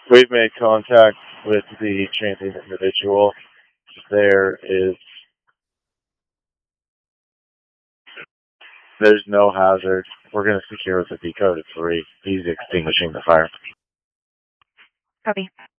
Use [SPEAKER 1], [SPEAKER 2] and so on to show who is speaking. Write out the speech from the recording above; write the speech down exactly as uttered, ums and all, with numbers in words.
[SPEAKER 1] We've made contact with the transient individual. There is There's no hazard. We're going to secure with a decoded three. He's extinguishing the fire.
[SPEAKER 2] Copy.